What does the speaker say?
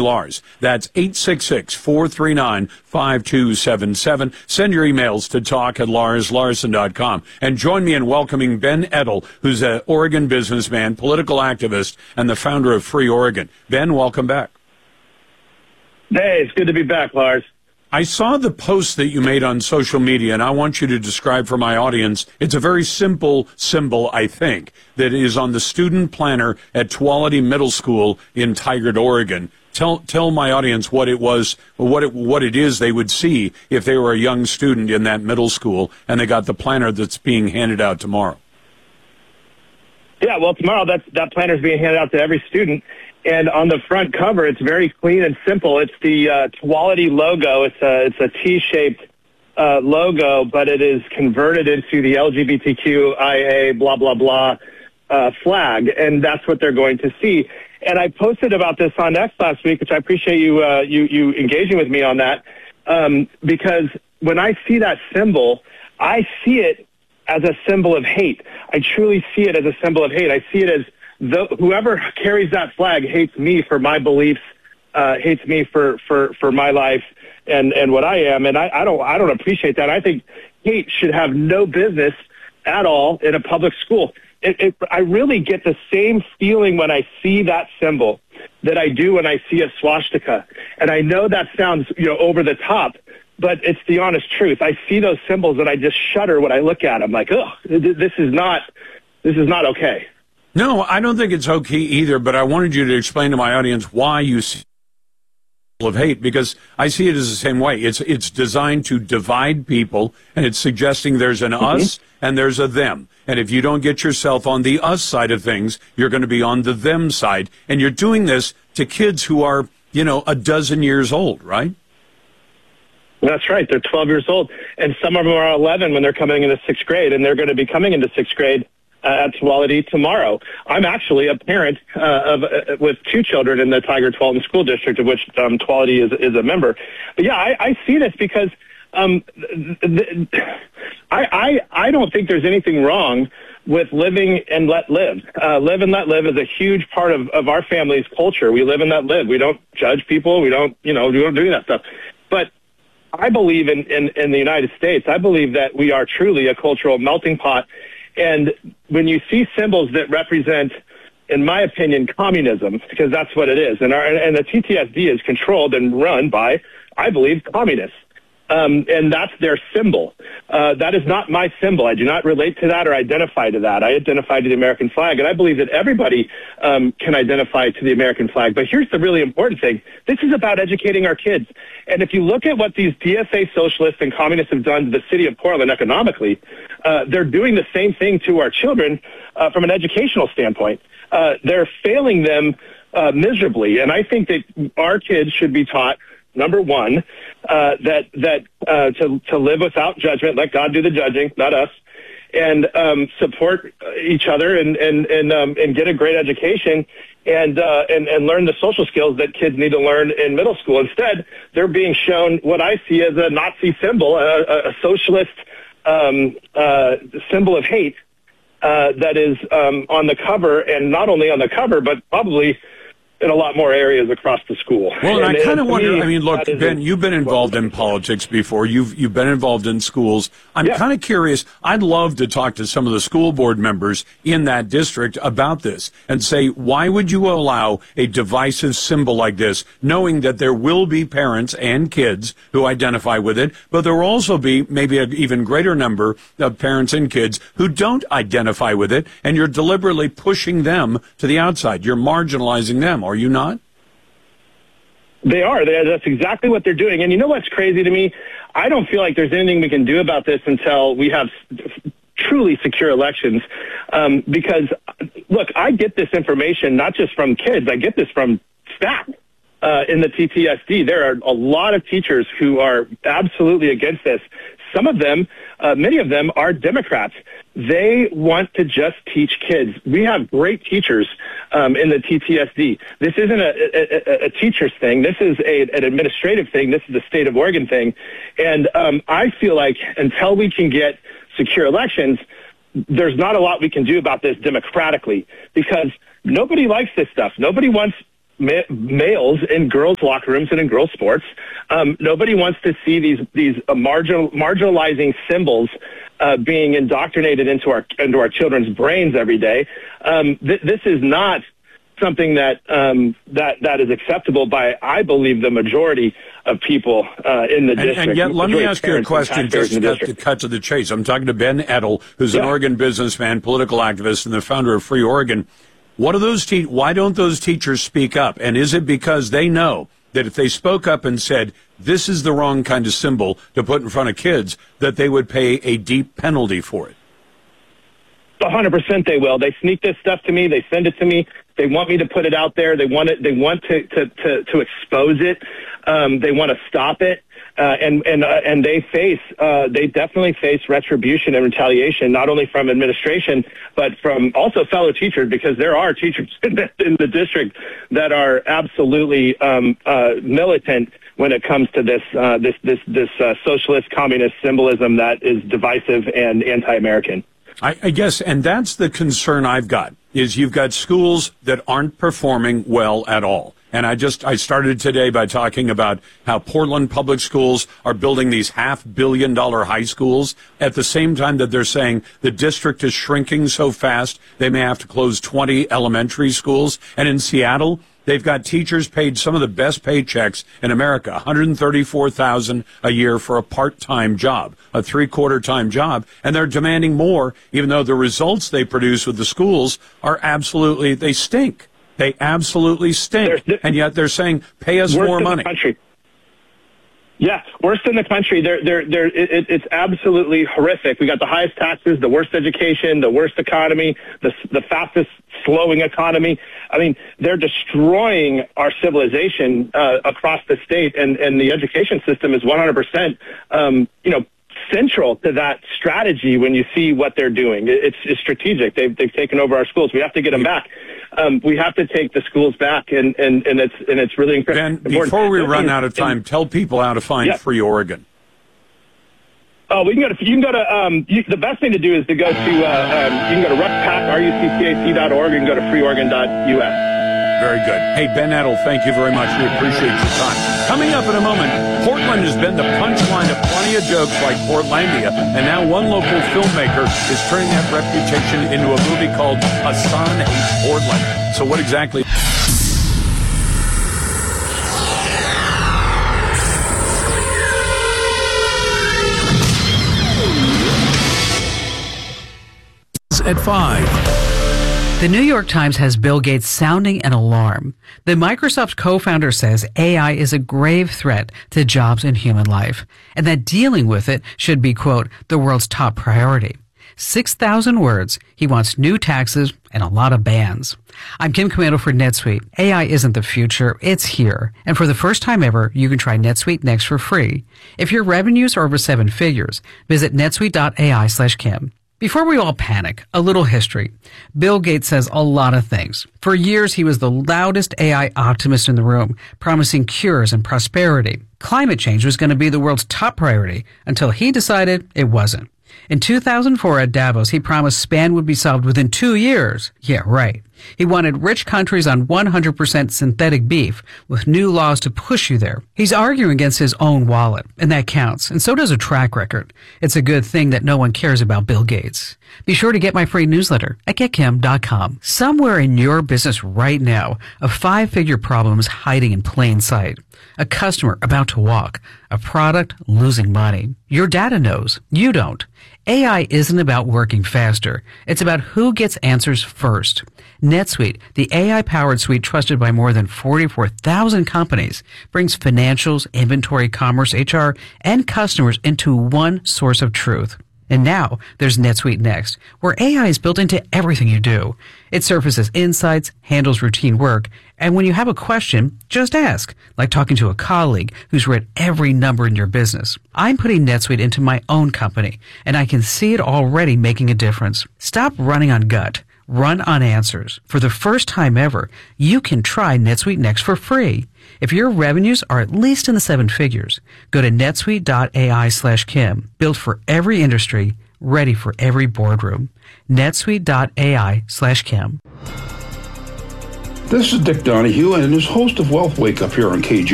Lars. That's 866-439-5277. Send your emails to talk@larslarson.com. And join me in welcoming Ben Edel, who's an Oregon businessman, political activist, and the founder of Free Oregon. Ben, welcome back. Hey, it's good to be back, Lars. I saw the post that you made on social media, and I want you to describe for my audience. It's a very simple symbol, I think, that is on the student planner at Tuolity Middle School in Tigard, Oregon. Tell my audience what it was, what it is they would see if they were a young student in that middle school and they got the planner that's being handed out tomorrow. Yeah, well, tomorrow that planner is being handed out to every student. And on the front cover, it's very clean and simple. It's the Tuolity logo. It's a T-shaped logo, but it is converted into the LGBTQIA blah blah blah flag, and that's what they're going to see. And I posted about this on X last week, which I appreciate you engaging with me on that, because when I see that symbol, I see it as a symbol of hate. I truly see it as a symbol of hate. I see it as whoever carries that flag hates me for my beliefs, hates me for my life and what I am, and I don't appreciate that. I think hate should have no business at all in a public school. I really get the same feeling when I see that symbol that I do when I see a swastika, and I know that sounds over the top, but it's the honest truth. I see those symbols and I just shudder when I look at them. Like, oh, this is not okay. No, I don't think it's okay either, but I wanted you to explain to my audience why you see of hate, because I see it as the same way. It's designed to divide people, and it's suggesting there's an us and there's a them. And if you don't get yourself on the us side of things, you're going to be on the them side. And you're doing this to kids who are, a dozen years old, right? That's right. They're 12 years old, and some of them are 11 when they're coming into sixth grade, and they're going to be coming into sixth grade at Tuolity tomorrow. I'm actually a parent with two children in the Tigard-Tualatin School District, of which Tuolity is a member. But yeah, I see this because I don't think there's anything wrong with living and let live. Live and let live is a huge part of our family's culture. We live and let live. We don't judge people. We don't do that stuff. But I believe in the United States. I believe that we are truly a cultural melting pot. And when you see symbols that represent, in my opinion, communism, because that's what it is, and the TTSD is controlled and run by, I believe, communists. And that's their symbol. That is not my symbol. I do not relate to that or identify to that. I identify to the American flag, and I believe that everybody can identify to the American flag. But here's the really important thing. This is about educating our kids. And if you look at what these DSA socialists and communists have done to the city of Portland economically, they're doing the same thing to our children from an educational standpoint. They're failing them miserably. And I think that our kids should be taught, number one, to live without judgment, let God do the judging, not us, and support each other and get a great education and learn the social skills that kids need to learn in middle school. Instead, they're being shown what I see as a Nazi symbol, a socialist symbol of hate that is on the cover, and not only on the cover, but probably in a lot more areas across the school. Well, and I kind of wonder, look, Ben, you've been involved in politics before. You've been involved in schools. I'm kind of curious. I'd love to talk to some of the school board members in that district about this and say, why would you allow a divisive symbol like this, knowing that there will be parents and kids who identify with it, but there will also be maybe an even greater number of parents and kids who don't identify with it, and you're deliberately pushing them to the outside. You're marginalizing them. Are you not? They are. That's exactly what they're doing. And you know what's crazy to me? I don't feel like there's anything we can do about this until we have truly secure elections. Because, look, I get this information not just from kids. I get this from staff in the TTSD. There are a lot of teachers who are absolutely against this. Some of them, many of them, are Democrats. They want to just teach kids. We have great teachers in the TTSD. This isn't a teacher's thing. This is an administrative thing. This is a state of Oregon thing. And I feel like until we can get secure elections, there's not a lot we can do about this democratically, because nobody likes this stuff. Nobody wants males in girls' locker rooms and in girls' sports. Nobody wants to see these marginalizing symbols being indoctrinated into our children's brains every day. This is not something that is acceptable by, I believe, the majority of people in the district. And yet, let me ask you a question just to cut to the chase. I'm talking to Ben Edel, who's an Oregon businessman, political activist, and the founder of Free Oregon. Why don't those teachers speak up? And is it because they know that if they spoke up and said, this is the wrong kind of symbol to put in front of kids, that they would pay a deep penalty for it? 100% they will. They sneak this stuff to me. They send it to me. They want me to put it out there. They want to expose it. They want to stop it. And they definitely face retribution and retaliation, not only from administration, but from also fellow teachers, because there are teachers in the district that are absolutely militant when it comes to this socialist communist symbolism that is divisive and anti-American. I guess, and that's the concern I've got, is you've got schools that aren't performing well at all. And I started today by talking about how Portland Public Schools are building these $500 million high schools at the same time that they're saying the district is shrinking so fast they may have to close 20 elementary schools. And in Seattle, they've got teachers paid some of the best paychecks in America, $134,000 a year for a part-time job, a three-quarter-time job, and they're demanding more, even though the results they produce with the schools are they stink. They absolutely stink, and yet they're saying, pay us more money. Yeah, worse than the country. It's absolutely horrific. We got the highest taxes, the worst education, the worst economy, the fastest slowing economy. I mean, they're destroying our civilization across the state, and the education system is 100%, central to that strategy. When you see what they're doing, it's strategic. They've taken over our schools. We have to get them back. We have to take the schools back, and it's really important. Ben, before we run out of time, tell people how to find Free Oregon. Oh, you can go to the best thing to do is to go to you can go to rucpac.org and go to freeoregon.us. Very good. Hey, Ben Edel, thank you very much. We appreciate your time. Coming up in a moment, Portland has been the punchline of plenty of jokes like Portlandia, and now one local filmmaker is turning that reputation into a movie called Hassan Hates Portland. So what exactly... At 5. The New York Times has Bill Gates sounding an alarm. The Microsoft co-founder says AI is a grave threat to jobs and human life, and that dealing with it should be, quote, the world's top priority. 6,000 words. He wants new taxes and a lot of bans. I'm Kim Commando for NetSuite. AI isn't the future, it's here. And for the first time ever, you can try NetSuite Next for free. If your revenues are over 7 figures, visit netsuite.ai/Kim. Before we all panic, a little history. Bill Gates says a lot of things. For years, he was the loudest AI optimist in the room, promising cures and prosperity. Climate change was going to be the world's top priority until he decided it wasn't. In 2004 at Davos, he promised spam would be solved within 2 years. Yeah, right. He wanted rich countries on 100% synthetic beef with new laws to push you there. He's arguing against his own wallet, and that counts, and so does a track record. It's a good thing that no one cares about Bill Gates. Be sure to get my free newsletter at getkim.com. Somewhere in your business right now, a 5-figure problem is hiding in plain sight. A customer about to walk, a product losing money. Your data knows. You don't. AI isn't about working faster. It's about who gets answers first. NetSuite, the AI-powered suite trusted by more than 44,000 companies, brings financials, inventory, commerce, HR, and customers into one source of truth. And now there's NetSuite Next, where AI is built into everything you do. It surfaces insights, handles routine work, and when you have a question, just ask, like talking to a colleague who's read every number in your business. I'm putting NetSuite into my own company, and I can see it already making a difference. Stop running on gut. Run on answers. For the first time ever, you can try NetSuite Next for free. If your revenues are at least in the 7 figures, go to netsuite.ai/Kim. Built for every industry, ready for every boardroom. netsuite.ai/Kim. This is Dick Donahue, and as host of Wealth Wake Up here on KG.